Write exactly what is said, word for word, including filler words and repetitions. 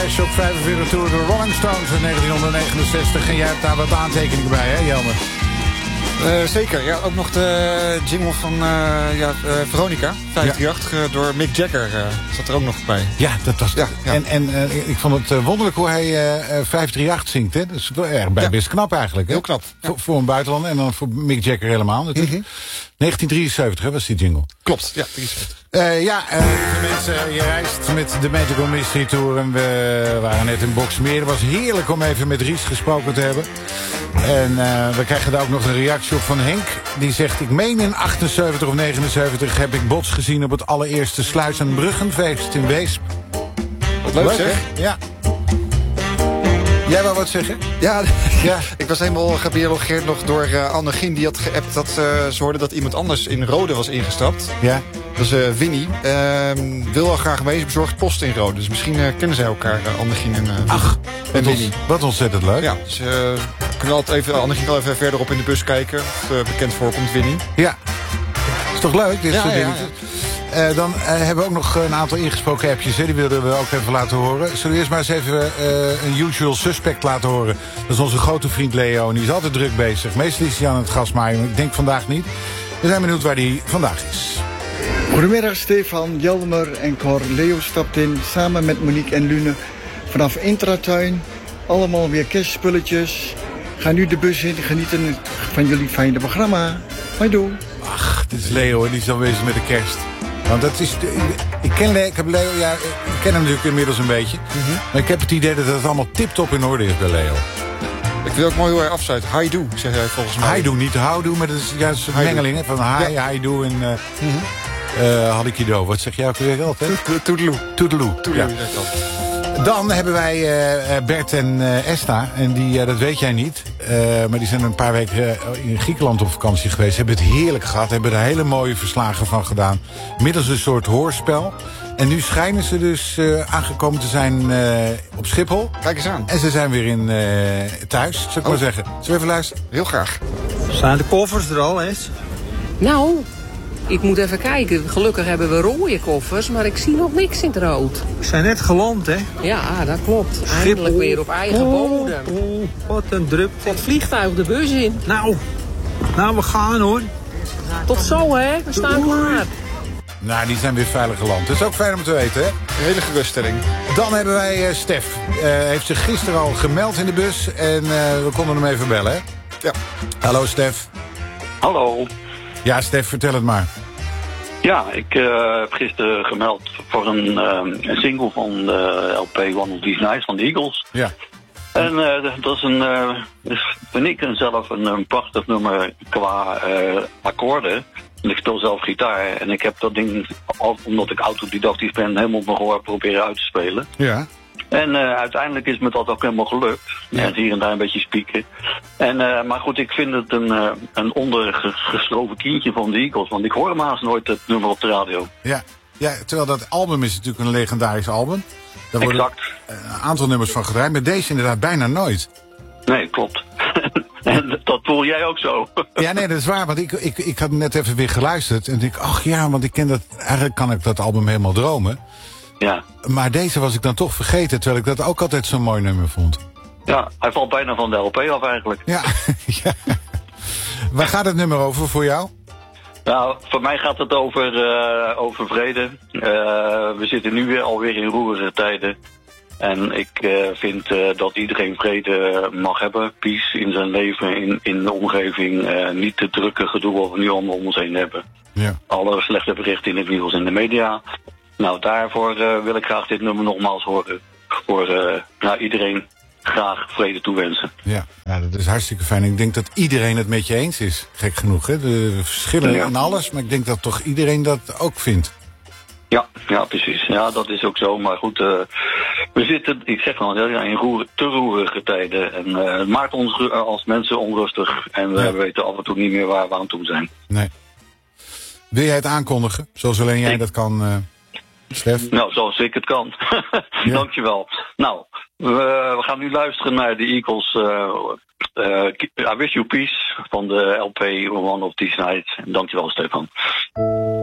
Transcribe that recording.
Clash op vijfenveertig Tour de Rolling Stones in negentienhonderdnegenenzestig. En jij hebt daar wat aantekeningen bij, hè, Jelmer? Uh, zeker, ja, ook nog de jingle van uh, ja, uh, Veronica, vijfendertig, ja. uh, door Mick Jagger uh, zat er ook nog bij. Ja, dat was... Ja, ja. En, en uh, ik vond het uh, wonderlijk hoe hij uh, vijfendertig zingt, hè. Dat is wel erg bij ja. best knap eigenlijk, hè? Heel knap. Ja. Voor, voor een buitenland en dan voor Mick Jagger helemaal natuurlijk. Mm-hmm. negentien drieënzeventig, hè, was die jingle. Klopt, ja, drieënzeventig. Uh, ja, uh, mensen, je reist met de Magical Mystery Tour en we waren net in Boxmeer. Het was heerlijk om even met Ries gesproken te hebben. En uh, we krijgen daar ook nog een reactie op van Henk. Die zegt, ik meen in achtenzeventig of negenenzeventig heb ik Bots gezien op het allereerste Sluis- en Bruggenfeest in Weesp. Wat leuk, leuk zeg. Hè? Ja. Jij wou wat zeggen? Ja, ja. Ik was helemaal gebiologeerd nog door uh, Annegien. Die had geappt dat uh, ze hoorde dat iemand anders in Rode was ingestapt. Ja. Dat is uh, Winnie. Uh, wil al graag wezen, bezorgd post in Rode. Dus misschien uh, kennen zij elkaar, uh, Annegien en, uh, Ach, en wat Winnie. Ons, wat ontzettend leuk. Ja, dus uh, we kunnen altijd even, Annegien kan even verderop in de bus kijken. Of uh, bekend voorkomt Winnie. Ja. Is toch leuk, dit ja, soort ja, dingen? Ja. Uh, dan uh, hebben we ook nog een aantal ingesproken appjes. Hè? Die wilden we ook even laten horen. Zullen we eerst maar eens even uh, een usual suspect laten horen? Dat is onze grote vriend Leo. En die is altijd druk bezig. Meestal is hij aan het gas maaien. Ik denk vandaag niet. We zijn benieuwd waar hij vandaag is. Goedemiddag Stefan, Jelmer en Cor. Leo stapt in samen met Monique en Lune vanaf Intratuin. Allemaal weer kerstspulletjes. Ga nu de bus in. Genieten van jullie fijne programma. Hoi doe. Ach, dit is Leo en die is alweer met de kerst. Want dat is... Ik ken Leo, ik heb Leo, ja, ik ken hem natuurlijk inmiddels een beetje. Mm-hmm. Maar ik heb het idee dat het allemaal tip-top in orde is bij Leo. Ik wil ook mooi hoe hij afsluit. Hi do, zeg jij volgens mij. Hi do, niet how do, maar dat is juist een mengeling hè, van hi, ja. hi do en uh, mm-hmm. uh, hadikido. Wat zeg jij ook weer altijd? Toedeloe. Toedeloe. Ja. Dan hebben wij uh, Bert en uh, Esta. En die, uh, dat weet jij niet. Uh, maar die zijn een paar weken uh, in Griekenland op vakantie geweest. Hebben het heerlijk gehad. Hebben er hele mooie verslagen van gedaan. Middels een soort hoorspel. En nu schijnen ze dus uh, aangekomen te zijn uh, op Schiphol. Kijk eens aan. En ze zijn weer in uh, thuis, zou ik oh. maar zeggen. Zullen we even luisteren? Heel graag. Zijn de koffers er al eens? Nou... Ik moet even kijken. Gelukkig hebben we rode koffers, maar ik zie nog niks in het rood. We zijn net geland, hè? Ja, dat klopt. Eindelijk weer op eigen oh, bodem. Oh, wat een drup. Het vliegtuig de bus in. Nou, nou we gaan hoor. Tot zo, hè? We staan klaar. Nou, die zijn weer veilig geland. Dat is ook fijn om te weten, hè? Een hele geruststelling. Dan hebben wij uh, Stef. Uh, heeft zich gisteren al gemeld in de bus. En uh, we konden hem even bellen, hè? Ja. Hallo, Stef. Hallo. Ja, Stef, vertel het maar. Ja, ik uh, heb gisteren gemeld voor een, uh, een single van de L P One of These Nights van de Eagles. Ja. En uh, dat is een, uh, dus vind ik zelf een, een prachtig nummer qua uh, akkoorden. En ik speel zelf gitaar en ik heb dat ding, omdat ik autodidactisch ben, helemaal op mijn gehoor proberen uit te spelen. Ja. En uh, uiteindelijk is me dat ook helemaal gelukt. Ja. En hier en daar een beetje spieken. En, uh, maar goed, ik vind het een, uh, een ondergestroven kindje van de Eagles. Want ik hoor hem haast nooit het nummer op de radio. Ja. Ja, terwijl dat album is natuurlijk een legendarisch album. Daar worden exact. een aantal nummers van gedraaid. Maar deze inderdaad bijna nooit. Nee, klopt. En dat voel jij ook zo. Ja, nee, dat is waar. Want ik, ik, ik had net even weer geluisterd. En ik ach ja, want ik ken dat... Eigenlijk kan ik dat album helemaal dromen. Ja. Maar deze was ik dan toch vergeten, terwijl ik dat ook altijd zo'n mooi nummer vond. Ja, hij valt bijna van de L P af eigenlijk. Ja, ja. Waar gaat het nummer over voor jou? Nou, voor mij gaat het over, uh, over vrede. Uh, we zitten nu weer alweer in roerige tijden. En ik uh, vind uh, dat iedereen vrede mag hebben. Peace in zijn leven, in, in de omgeving. Uh, niet te drukke gedoe wat we nu allemaal om ons heen hebben. Ja. Alle slechte berichten in het nieuws en de media. Nou, daarvoor uh, wil ik graag dit nummer nogmaals horen. Voor uh, nou, iedereen graag vrede toewensen. Ja, ja, dat is hartstikke fijn. Ik denk dat iedereen het met je eens is. Gek genoeg, hè? We verschillen ja. in alles, maar ik denk dat toch iedereen dat ook vindt. Ja, ja, precies. Ja, dat is ook zo. Maar goed, uh, we zitten, ik zeg al, in roer, te roerige tijden. En uh, het maakt ons als mensen onrustig. En we ja. weten af en toe niet meer waar we aan toe zijn. Nee. Wil jij het aankondigen, zoals alleen jij ik... dat kan... Uh... Stef? Nou, zoals ik het kan. Ja. Dankjewel. Nou, we, we gaan nu luisteren naar de Eagles uh, uh, I Wish You Peace van de L P One of These Nights. Dankjewel, Stefan.